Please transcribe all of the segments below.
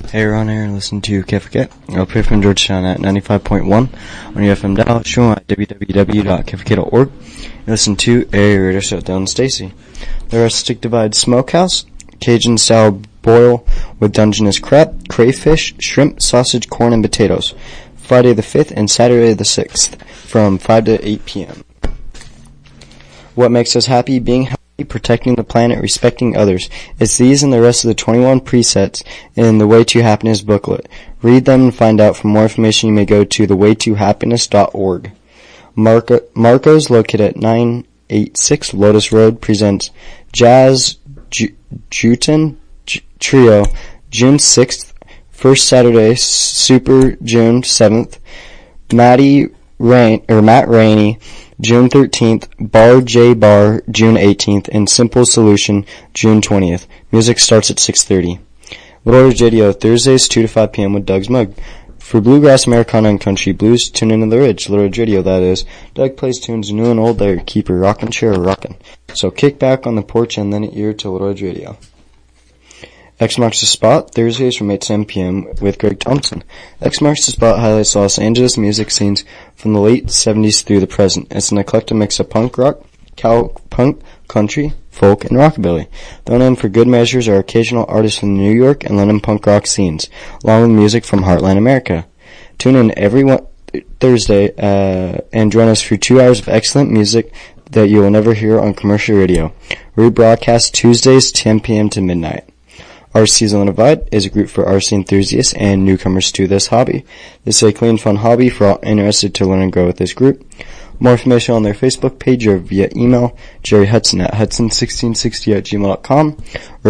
Hey, you're on air and listen to KFK. I'll play from Georgetown at 95.1 on your FM dial, show at www.kfk.org. Listen to a radio show down Stacy. The Rustic Divide Smokehouse, Cajun style boil with Dungeness crab, crayfish, shrimp, sausage, corn, and potatoes. Friday the 5th and Saturday the 6th from 5 to 8 p.m. What makes us happy? Being healthy, protecting the planet, respecting others. It's these and the rest of the 21 presets in the Way to Happiness booklet. Read them and find out. For more information, you may go to thewaytohappiness.org. Marco's, located at 986 Lotus Road, presents Jazz Juten Trio, June 6th. First Saturday, Super June 7th. Matt Rainey, June 13th, Bar J Bar, June 18th, and Simple Solution, June 20th. Music starts at 6:30. Little Ridge Radio, Thursdays 2 to 5 p.m. with Doug's Mug. For bluegrass, Americana, and country blues, tune into the Ridge, Little Ridge Radio, that is. Doug plays tunes new and old that keep your rockin' chair rockin'. So kick back on the porch and lend an ear to Little Ridge Radio. X Marks the Spot, Thursdays from 8 to 10 p.m. with Greg Thompson. X Marks the Spot highlights the Los Angeles music scenes from the late 70s through the present. It's an eclectic mix of punk rock, cowpunk, country, folk, and rockabilly. Thrown in for good measures are occasional artists from the New York and London punk rock scenes, along with music from Heartland America. Tune in every Thursday and join us for 2 hours of excellent music that you will never hear on commercial radio. Rebroadcast Tuesdays 10 p.m. to midnight. RC's on the Divide is a group for RC enthusiasts and newcomers to this hobby. This is a clean, fun hobby for all interested to learn and grow with this group. More information on their Facebook page or via email, Jerry Hudson at hudson1660@gmail.com or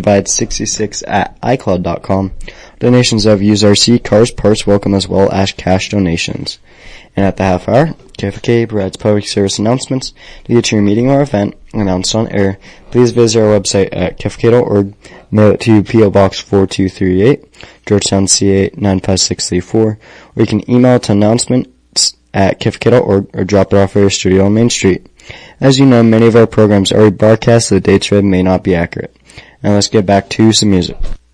rcdivide66@icloud.com. Donations of used RC, cars, parts welcome, as well as cash donations. And at the half hour, KFK provides public service announcements. To get your meeting or event announced on air, please visit our website at kfk.org, mail it to P.O. Box 4238, Georgetown, CA 95634, or you can email to announcements at kfk.org or drop it off at our studio on Main Street. As you know, many of our programs are broadcast, so the dates read may not be accurate. Now let's get back to some music.